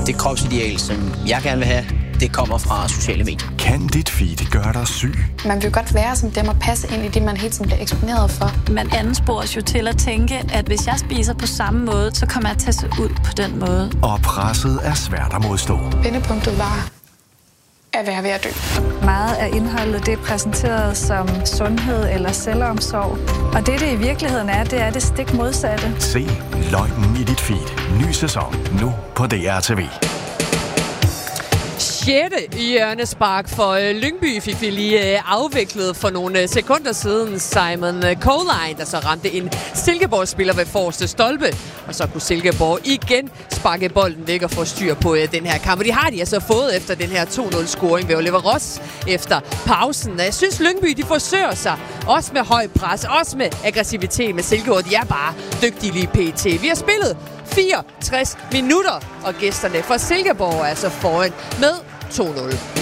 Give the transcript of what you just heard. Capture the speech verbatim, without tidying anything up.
det kropsideal, som jeg gerne vil have, det kommer fra sociale medier. Kan dit feed gøre dig syg? Man vil godt være som dem og passe ind i det, man hele tiden bliver eksponeret for. Man anspores jo til at tænke, at hvis jeg spiser på samme måde, så kommer jeg til at se ud på den måde. Og presset er svært at modstå. Vendepunktet var at være ved at dø. Meget af indholdet det er præsenteret som sundhed eller selvomsorg. Og det, det i virkeligheden er, det er det stik modsatte. Se løgnen i dit feed. Ny sæson nu på D R T V. Sjette hjørnespark for øh, Lyngby fik vi lige øh, afviklet for nogle øh, sekunder siden. Simon øh, Coline, der så ramte en Silkeborg-spiller ved forreste stolpe. Og så kunne Silkeborg igen sparke bolden væk og få styr på øh, den her kamp. Og de har de altså fået efter den her to nul-scoring ved Oliver Ross efter pausen. Jeg synes, Lyngby de forsøger sig. Også med høj pres, også med aggressivitet med Silkeborg. De er bare dygtige lige pt. Vi har spillet fireogtres minutter, og gæsterne fra Silkeborg er altså foran med to nul.